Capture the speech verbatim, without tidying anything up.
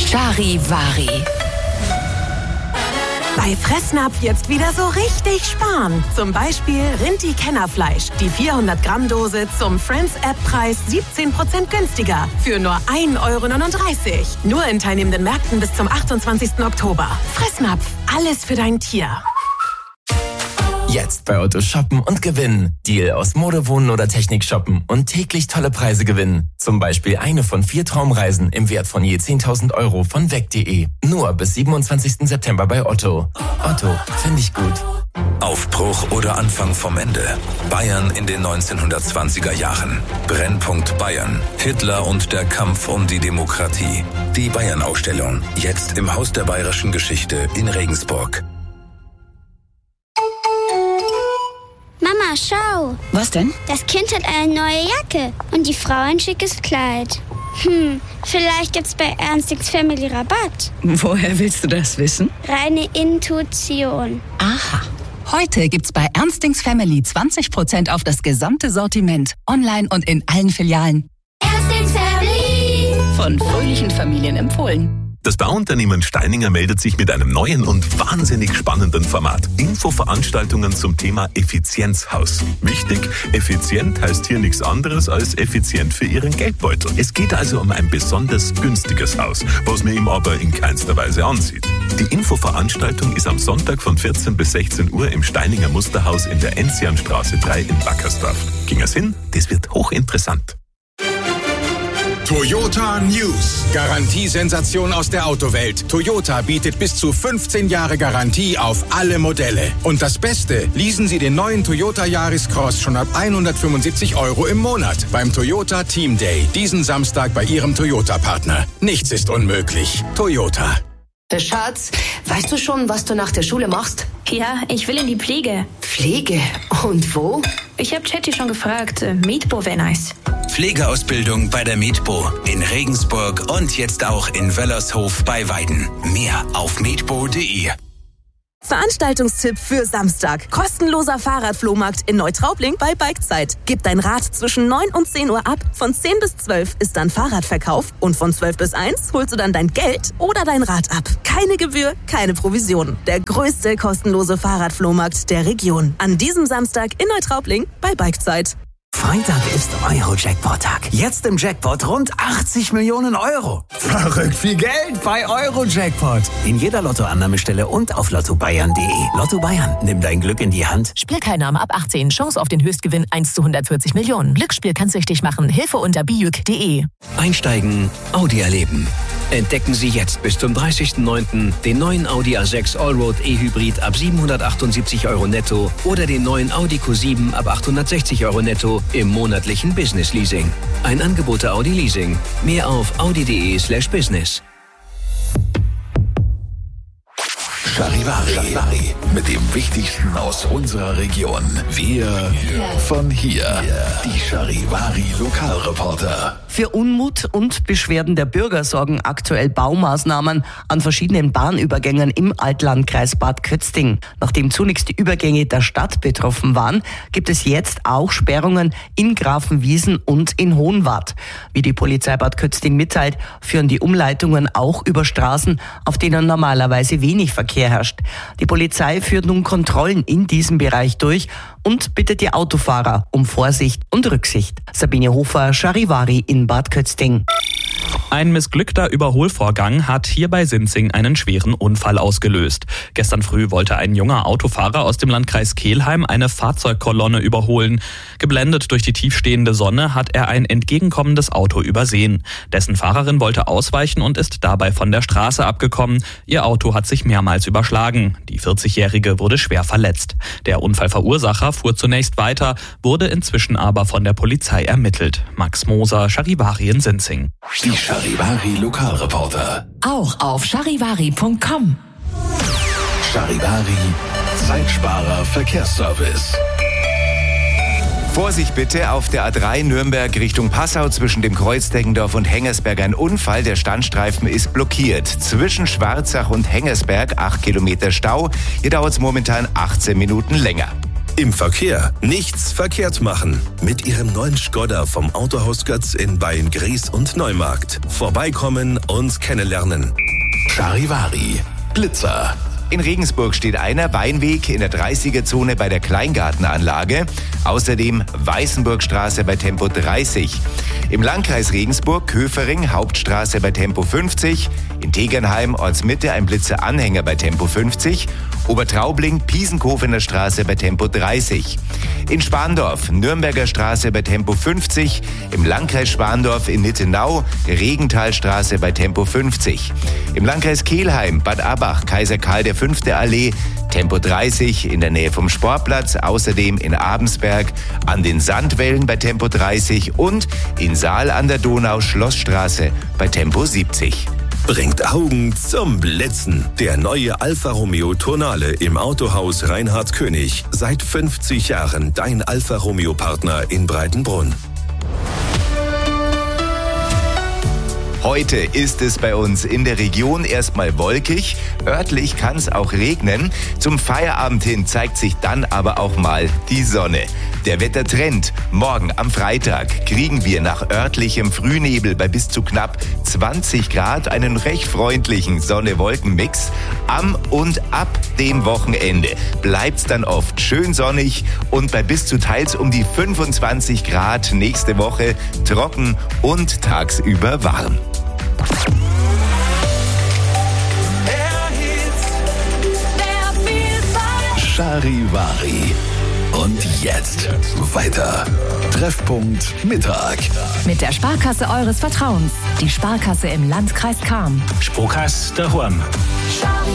Charivari. Bei Fressnapf jetzt wieder so richtig sparen. Zum Beispiel Rinti-Kennerfleisch. Die vierhundert Gramm Dose zum Friends-App-Preis siebzehn Prozent günstiger. Für nur ein Euro neununddreißig. Nur in teilnehmenden Märkten bis zum achtundzwanzigsten Oktober. Fressnapf. Alles für dein Tier. Jetzt bei Otto shoppen und gewinnen. Deal aus Mode, Wohnen oder Technik shoppen und täglich tolle Preise gewinnen. Zum Beispiel eine von vier Traumreisen im Wert von je zehntausend Euro von weg punkt de. Nur bis siebenundzwanzigsten September bei Otto. Otto, finde ich gut. Aufbruch oder Anfang vom Ende. Bayern in den neunzehnhundertzwanziger Jahren. Brennpunkt Bayern. Hitler und der Kampf um die Demokratie. Die Bayern-Ausstellung. Jetzt im Haus der Bayerischen Geschichte in Regensburg. Mama, schau. Was denn? Das Kind hat eine neue Jacke und die Frau ein schickes Kleid. Hm, vielleicht gibt's bei Ernstings Family Rabatt. Woher willst du das wissen? Reine Intuition. Aha. Heute gibt's bei Ernstings Family zwanzig Prozent auf das gesamte Sortiment. Online und in allen Filialen. Ernstings Family. Von fröhlichen Familien empfohlen. Das Bauunternehmen Steininger meldet sich mit einem neuen und wahnsinnig spannenden Format. Infoveranstaltungen zum Thema Effizienzhaus. Wichtig, effizient heißt hier nichts anderes als effizient für Ihren Geldbeutel. Es geht also um ein besonders günstiges Haus, was man ihm aber in keinster Weise ansieht. Die Infoveranstaltung ist am Sonntag von vierzehn bis sechzehn Uhr im Steininger Musterhaus in der Enzianstraße drei in Wackersdorf. Ging es hin? Das wird hochinteressant. Toyota News. Garantiesensation aus der Autowelt. Toyota bietet bis zu fünfzehn Jahre Garantie auf alle Modelle. Und das Beste, leasen Sie den neuen Toyota Yaris Cross schon ab hundertfünfundsiebzig Euro im Monat beim Toyota Team Day. Diesen Samstag bei Ihrem Toyota-Partner. Nichts ist unmöglich. Toyota. Schatz, weißt du schon, was du nach der Schule machst? Ja, ich will in die Pflege. Pflege? Und wo? Ich habe Chatty schon gefragt. Medbo wäre nice. Pflegeausbildung bei der Medbo in Regensburg und jetzt auch in Wöllershof bei Weiden. Mehr auf medbo punkt de. Veranstaltungstipp für Samstag. Kostenloser Fahrradflohmarkt in Neutraubling bei Bikezeit. Gib dein Rad zwischen neun und zehn Uhr ab. Von zehn bis zwölf ist dann Fahrradverkauf. Und von zwölf bis eins holst du dann dein Geld oder dein Rad ab. Keine Gebühr, keine Provision. Der größte kostenlose Fahrradflohmarkt der Region. An diesem Samstag in Neutraubling bei Bikezeit. Freitag ist Euro-Jackpot-Tag. Jetzt im Jackpot rund achtzig Millionen Euro. Verrückt viel Geld bei Euro-Jackpot. In jeder Lottoannahmestelle und auf lotto bayern punkt de. Lotto Bayern, nimm dein Glück in die Hand. Spielteilnahme ab achtzehn. Chance auf den Höchstgewinn eins zu hundertvierzig Millionen. Glücksspiel kann süchtig machen. Hilfe unter bijuk punkt de. Einsteigen, Audi erleben. Entdecken Sie jetzt bis zum dreißigsten neunten den neuen Audi A sechs Allroad E-Hybrid ab siebenhundertachtundsiebzig Euro netto oder den neuen Audi Q sieben ab achthundertsechzig Euro netto im monatlichen Business Leasing. Ein Angebot der Audi Leasing. Mehr auf audi punkt de slash business. Charivari. Charivari. Mit dem Wichtigsten aus unserer Region. Wir von hier. Die Charivari Lokalreporter. Für Unmut und Beschwerden der Bürger sorgen aktuell Baumaßnahmen an verschiedenen Bahnübergängen im Altlandkreis Bad Kötzting. Nachdem zunächst die Übergänge der Stadt betroffen waren, gibt es jetzt auch Sperrungen in Grafenwiesen und in Hohenwart. Wie die Polizei Bad Kötzting mitteilt, führen die Umleitungen auch über Straßen, auf denen normalerweise wenig Verkehr herrscht. Die Polizei führt nun Kontrollen in diesem Bereich durch und bittet die Autofahrer um Vorsicht und Rücksicht. Sabine Hofer, Charivari in Bad Kötzting. Ein missglückter Überholvorgang hat hier bei Sinzing einen schweren Unfall ausgelöst. Gestern früh wollte ein junger Autofahrer aus dem Landkreis Kelheim eine Fahrzeugkolonne überholen. Geblendet durch die tiefstehende Sonne hat er ein entgegenkommendes Auto übersehen. Dessen Fahrerin wollte ausweichen und ist dabei von der Straße abgekommen. Ihr Auto hat sich mehrmals überschlagen. Die vierzigjährige wurde schwer verletzt. Der Unfallverursacher fuhr zunächst weiter, wurde inzwischen aber von der Polizei ermittelt. Max Moser, Charivari in Sinzing. Die Charivari Lokalreporter. Auch auf charivari punkt com. Charivari, Zeitsparer Verkehrsservice. Vorsicht bitte, auf der A drei Nürnberg Richtung Passau zwischen dem Kreuz Deggendorf und Hengersberg ein Unfall. Der Standstreifen ist blockiert. Zwischen Schwarzach und Hengersberg acht Kilometer Stau. Hier dauert es momentan achtzehn Minuten länger. Im Verkehr nichts verkehrt machen. Mit Ihrem neuen Skoda vom Autohaus Götz in Beyen-Gries und Neumarkt. Vorbeikommen und kennenlernen. Charivari. Blitzer. In Regensburg steht einer Weinweg in der dreißiger-Zone bei der Kleingartenanlage. Außerdem Weißenburgstraße bei Tempo dreißig. Im Landkreis Regensburg Köfering Hauptstraße bei Tempo fünfzig. In Tegernheim Ortsmitte ein Blitzer-Anhänger bei Tempo fünfzig. Obertraubling Piesenkofener Straße bei Tempo dreißig. In Spandorf Nürnberger Straße bei Tempo fünfzig. Im Landkreis Spandorf in Nittenau Regenthalstraße bei Tempo fünfzig. Im Landkreis Kelheim Bad Abach Kaiser Karl der fünfte Allee Tempo dreißig in der Nähe vom Sportplatz, außerdem in Abensberg an den Sandwellen bei Tempo dreißig und in Saal an der Donau Schlossstraße bei Tempo siebzig. Bringt Augen zum Blitzen. Der neue Alfa Romeo Tonale im Autohaus Reinhard König. Seit fünfzig Jahren dein Alfa Romeo Partner in Breitenbrunn. Heute ist es bei uns in der Region erstmal wolkig, örtlich kann es auch regnen. Zum Feierabend hin zeigt sich dann aber auch mal die Sonne. Der Wettertrend: morgen am Freitag kriegen wir nach örtlichem Frühnebel bei bis zu knapp zwanzig Grad einen recht freundlichen Sonne-Wolken-Mix. Am und ab dem Wochenende bleibt's dann oft schön sonnig und bei bis zu teils um die fünfundzwanzig Grad nächste Woche trocken und tagsüber warm. Charivari. Und jetzt weiter. Treffpunkt Mittag. Mit der Sparkasse eures Vertrauens. Die Sparkasse im Landkreis Cham. Sparkasse daheim.